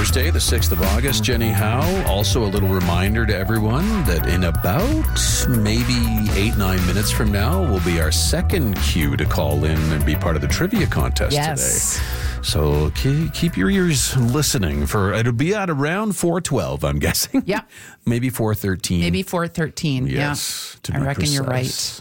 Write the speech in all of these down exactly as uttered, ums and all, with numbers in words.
Thursday, the sixth of August. Jenny Howe. Also a little reminder to everyone that in about maybe eight, nine minutes from now will be our second cue to call in and be part of the trivia contest yes. today. So keep your ears listening for, it'll be at around four twelve, I'm guessing. Yeah. Maybe four thirteen. Maybe four thirteen. Yes. Yeah. I reckon precise. You're right.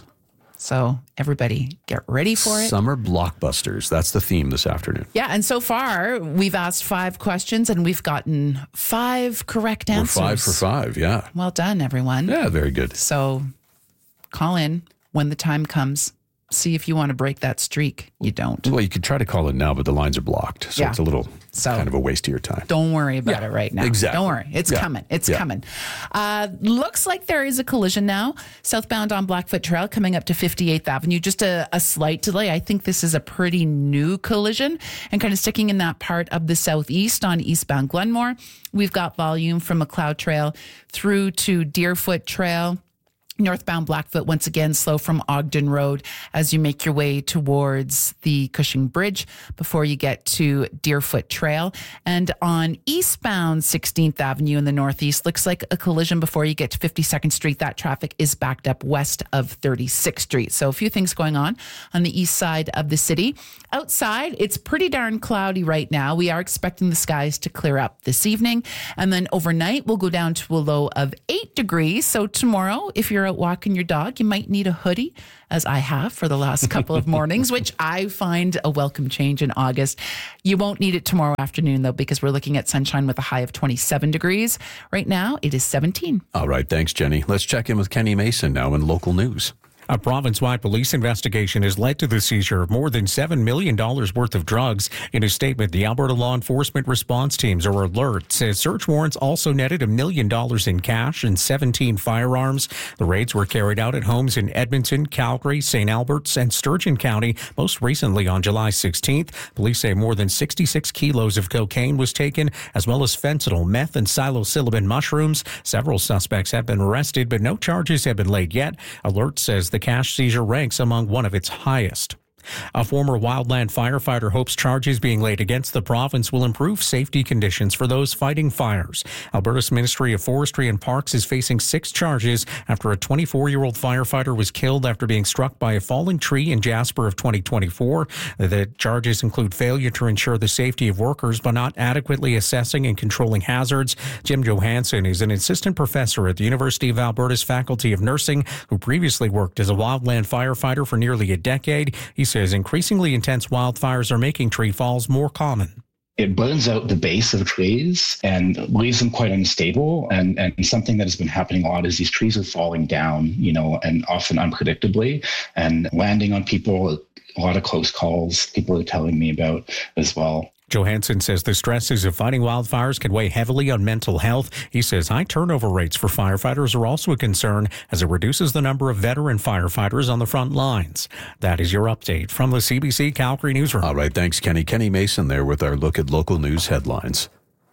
So everybody get ready for it. Summer blockbusters. That's the theme this afternoon. Yeah. And so far we've asked five questions and we've gotten five correct answers. We're five for five. Yeah. Well done, everyone. Yeah. Very good. So call in when the time comes. See if you want to break that streak. You don't. Well, you could try to call in now, but the lines are blocked. So yeah. it's a little so, kind of a waste of your time. Don't worry about yeah, it right now. Exactly. Don't worry. It's yeah. coming. It's yeah. coming. Uh, looks like there is a collision now. Southbound on Blackfoot Trail coming up to fifty-eighth Avenue. Just a, a slight delay. I think this is a pretty new collision and kind of sticking in that part of the southeast on eastbound Glenmore. We've got volume from McLeod Trail through to Deerfoot Trail. Northbound Blackfoot, once again, slow from Ogden Road as you make your way towards the Cushing Bridge before you get to Deerfoot Trail. And on eastbound sixteenth Avenue in the northeast, looks like a collision before you get to fifty-second Street. That traffic is backed up west of thirty-sixth Street. So a few things going on on the east side of the city. Outside, it's pretty darn cloudy right now. We are expecting the skies to clear up this evening. And then overnight, we'll go down to a low of eight degrees. So tomorrow, if you're out walking your dog, you might need a hoodie, as I have for the last couple of mornings, which I find a welcome change in August. You won't need it tomorrow afternoon, though, because we're looking at sunshine with a high of twenty-seven degrees. Right now, it is seventeen. All right. Thanks, Jenny. Let's check in with Kenny Mason now in local news. A province-wide police investigation has led to the seizure of more than seven million dollars worth of drugs. In a statement, the Alberta Law Enforcement Response Teams, or ALERT, says search warrants also netted a million dollars in cash and seventeen firearms. The raids were carried out at homes in Edmonton, Calgary, Saint Albert's, and Sturgeon County, most recently on July sixteenth. Police say more than sixty-six kilos of cocaine was taken, as well as fentanyl, meth, and psilocybin mushrooms. Several suspects have been arrested, but no charges have been laid yet. ALERT says the cash seizure ranks among one of its highest. A former wildland firefighter hopes charges being laid against the province will improve safety conditions for those fighting fires. Alberta's Ministry of Forestry and Parks is facing six charges after a twenty-four-year-old firefighter was killed after being struck by a falling tree in Jasper of twenty twenty-four. The charges include failure to ensure the safety of workers by not adequately assessing and controlling hazards. Jim Johansson is an assistant professor at the University of Alberta's Faculty of Nursing, who previously worked as a wildland firefighter for nearly a decade. He says increasingly intense wildfires are making tree falls more common. It burns out the base of trees and leaves them quite unstable. And, and something that has been happening a lot is these trees are falling down, you know, and often unpredictably and landing on people. A lot of close calls people are telling me about as well. Johansson says the stresses of fighting wildfires can weigh heavily on mental health. He says high turnover rates for firefighters are also a concern as it reduces the number of veteran firefighters on the front lines. That is your update from the C B C Calgary Newsroom. All right, thanks, Kenny. Kenny Mason there with our look at local news headlines.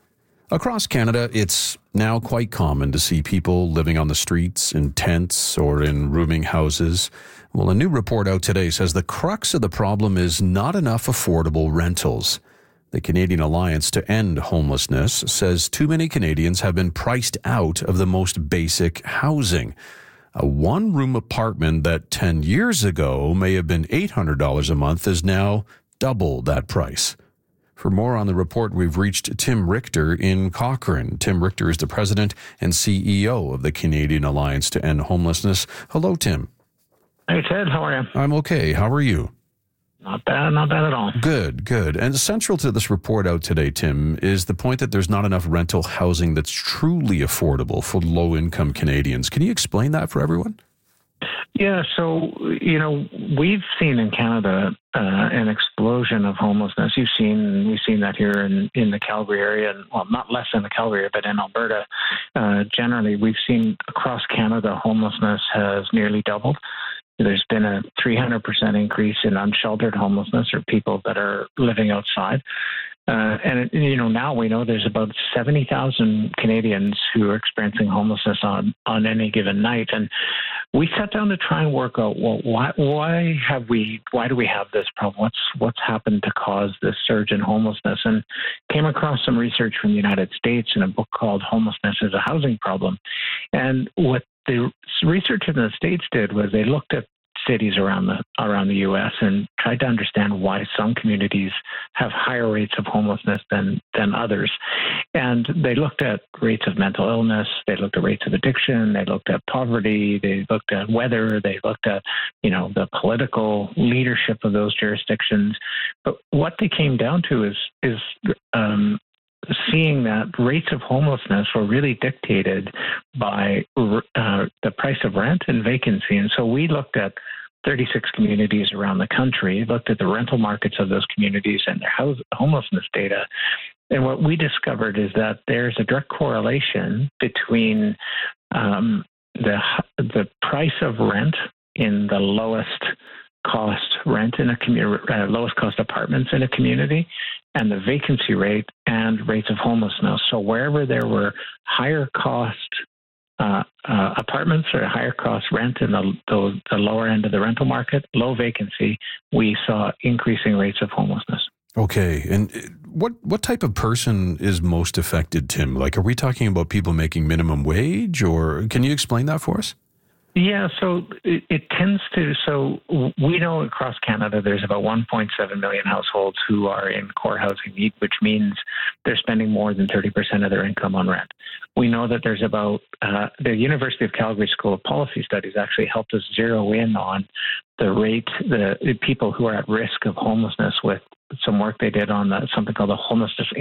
Across Canada, it's now quite common to see people living on the streets in tents or in rooming houses. Well, a new report out today says the crux of the problem is not enough affordable rentals. The Canadian Alliance to End Homelessness says too many Canadians have been priced out of the most basic housing. A one-room apartment that ten years ago may have been eight hundred dollars a month is now double that price. For more on the report, we've reached Tim Richter in Cochrane. Tim Richter is the president and C E O of the Canadian Alliance to End Homelessness. Hello, Tim. Hey, Ted. How are you? I'm okay. How are you? Not bad, not bad at all. Good, good. And central to this report out today, Tim, is the point that there's not enough rental housing that's truly affordable for low-income Canadians. Can you explain that for everyone? Yeah, so, you know, we've seen in Canada uh, an explosion of homelessness. You've seen, we've seen that here in, in the Calgary area, and well, not less in the Calgary area, but in Alberta. Uh, generally, we've seen across Canada, homelessness has nearly doubled. There's been a three hundred percent increase in unsheltered homelessness, or people that are living outside. Uh, and, it, you know, now we know there's about seventy thousand Canadians who are experiencing homelessness on, on any given night. And we sat down to try and work out, well, why, why have we, why do we have this problem? What's, what's happened to cause this surge in homelessness? And came across some research from the United States in a book called Homelessness as a Housing Problem. And what the research in the States did was they looked at cities around the around the U S and tried to understand why some communities have higher rates of homelessness than than others. And they looked at rates of mental illness, they looked at rates of addiction, they looked at poverty, they looked at weather, they looked at, you know, the political leadership of those jurisdictions. But what they came down to is is um, seeing that rates of homelessness were really dictated by uh, the price of rent and vacancy. And so we looked at thirty-six communities around the country, looked at the rental markets of those communities and their house, homelessness data. And what we discovered is that there's a direct correlation between um, the the price of rent in the lowest cost rent in a community, uh, lowest cost apartments in a community, and the vacancy rate and rates of homelessness. So wherever there were higher cost uh, uh, apartments or higher cost rent in the, the the lower end of the rental market, low vacancy, we saw increasing rates of homelessness. Okay. And what what type of person is most affected, Tim? Like, are we talking about people making minimum wage, or can you explain that for us? Yeah, so it, it tends to, so we know across Canada there's about one point seven million households who are in core housing need, which means they're spending more than thirty percent of their income on rent. We know that there's about, uh, the University of Calgary School of Policy Studies actually helped us zero in on the rate, the, the people who are at risk of homelessness with some work they did on the, something called the Homelessness